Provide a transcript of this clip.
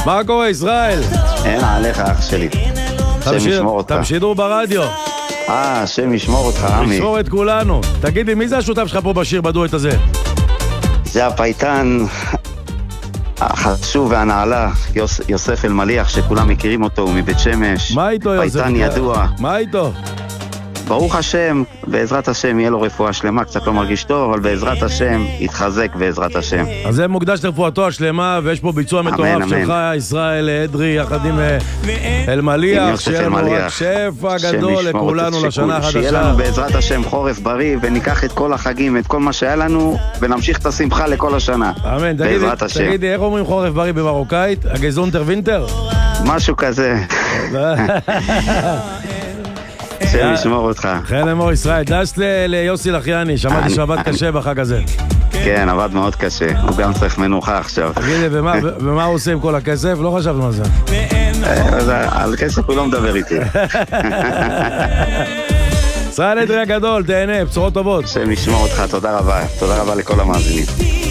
מה קורה, ישראל? אין עליך, אח שלי. השם ישמור אותך. אתם שידור ברדיו. השם ישמור אותך, עמי. ישמור את כולנו. תגיד לי, מי זה השותף שלך פה בשיר בדואט הזה? זה הפייטן החשוב והנעלה, יוסף אלמליח, שכולם מכירים אותו, הוא מבית שמש. מה איתו, יוסף? פייטן ידוע. מה איתו? ברוך השם, בעזרת השם יהיה לו רפואה שלמה, קצת לא מרגיש טוב, אבל בעזרת השם יתחזק בעזרת השם. אז זה מוקדש לרפואתו השלמה, ויש פה ביצוע מטורף שלך, ישראל אדרי, יחד עם אלמליח, שיהיה לנו רק שפע גדול לכולנו לשנה החדשה. שיהיה לנו בעזרת השם חורף בריא, וניקח את כל החגים, את כל מה שהיה לנו, ונמשיך את השמחה לכל השנה. אמן. תגידי, איך אומרים חורף בריא במרוקאית? הגזונטר וינטר? משהו כזה. השם ישמור אותך. חן אמור ישראל, דש ליוסי לחייני, שמעתי שעבד קשה בחג הזה. כן, עבד מאוד קשה, הוא גם צריך מנוחה עכשיו. תגידי, ומה הוא עושה עם כל הכסף? לא חשבנו על זה. על כסף הוא לא מדבר איתי. ישראל אדרי הגדול, תהנה, בשורות טובות. השם ישמור אותך, תודה רבה. תודה רבה לכל המאזינים.